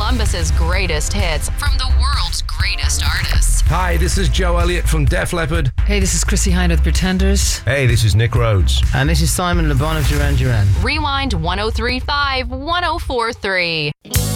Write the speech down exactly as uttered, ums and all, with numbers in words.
Columbus's greatest hits from the world's greatest artists. Hi, this is Joe Elliott from Def Leppard. Hey, this is Chrissy Hynde of Pretenders. Hey, this is Nick Rhodes. And this is Simon Le Bon of Duran Duran. Rewind one oh three point five, one oh four point three.